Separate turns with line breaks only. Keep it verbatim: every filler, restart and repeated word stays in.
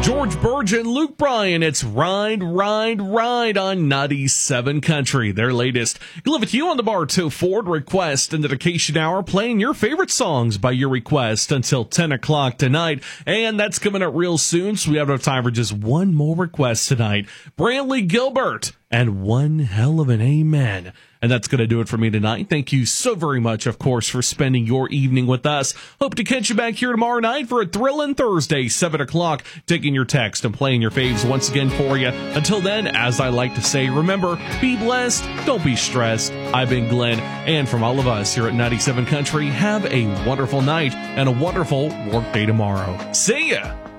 George Burge and Luke Bryan, it's Ride, Ride, Ride on ninety-seven Country, their latest. Live with you on the bar till Ford Request and Dedication Hour, playing your favorite songs by your request until ten o'clock tonight. And that's coming up real soon, so we have enough time for just one more request tonight. Brantley Gilbert and One Hell of an Amen. And that's going to do it for me tonight. Thank you so very much, of course, for spending your evening with us. Hope to catch you back here tomorrow night for a thrilling Thursday, seven o'clock, taking your text and playing your faves once again for you. Until then, as I like to say, remember, be blessed, don't be stressed. I've been Glenn, and from all of us here at ninety-seven Country, have a wonderful night and a wonderful work day tomorrow. See ya!